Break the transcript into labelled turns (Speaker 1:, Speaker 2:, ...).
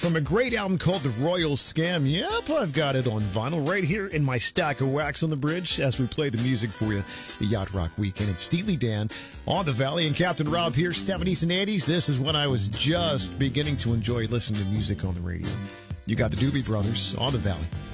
Speaker 1: from a great album called The Royal Scam. Yep, I've got it on vinyl right here in my stack of wax on the bridge as we play the music for you, the Yacht Rock Weekend. It's Steely Dan on the Valley and Captain Rob here, 70s and 80s. This is when I was just beginning to enjoy listening to music on the radio. You got the Doobie Brothers on the Valley.